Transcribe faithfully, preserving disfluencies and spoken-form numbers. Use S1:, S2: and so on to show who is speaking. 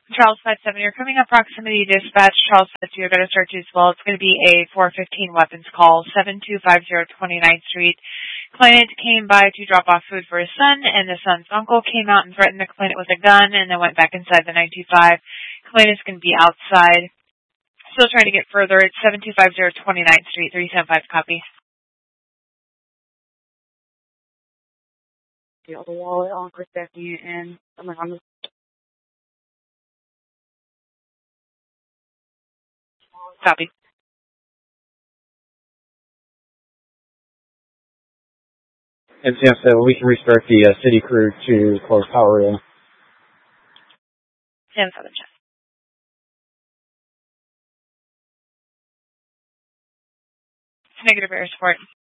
S1: Charles five seven, you're coming up proximity dispatch. Charles five two, you're going to search as well. It's going to be a four fifteen weapons call, seven two five zero twenty-ninth Street. Client came by to drop off food for his son, and the son's uncle came out and threatened the client with a gun, and then went back inside the nine two five. Client is going to be outside. Still trying to get further. It's seven two five zero twenty-ninth Street, three seven five, copy. The other wallet on Chris Becky and someone on the copy.
S2: And Sam said we can restart the uh, city crew to close power in.
S1: Sam Southern Chef. Negative air support.